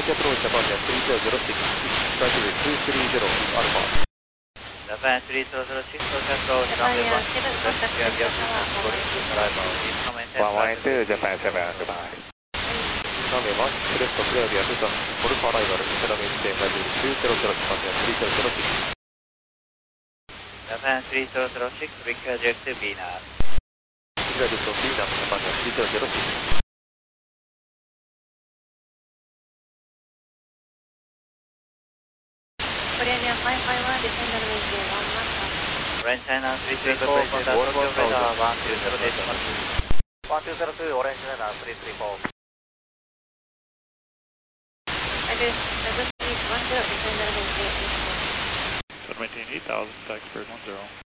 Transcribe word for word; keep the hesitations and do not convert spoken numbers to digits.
approach Japan three zero zero six, try to two three zero Alpha. Japan three zero zero six, approach runway one, one one two, Japan seven, goodbye. Runway one, crest of clear via Tucson, Alpha arrival, internal maintain latitude two zero zero, Japan three zero zero six. Japan three zero zero six, request direct to Venus. Ready to Venus, Japan three zero zero six. Korean five five one, descend and maintain one mark. Orange China three three four, contact Tokyo radar one two zero decimal two. one two zero two, Orange China three three four. I guess seven eight one zero, descend and maintain eight. So maintain eight thousand, taxi bird one zero.